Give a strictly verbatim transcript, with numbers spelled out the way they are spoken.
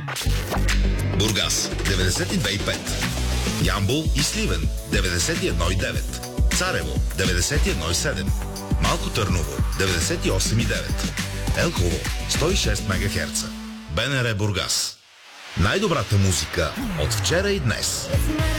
Бургас деветдесет и две и пет, Ямбол и Сливен деветдесет и едно и девет, Царево деветдесет и едно и седем, Малко Търново деветдесет и осем и девет, Елхово сто и шест мегахерца. БНР Бургас. Най-добрата музика от вчера и днес.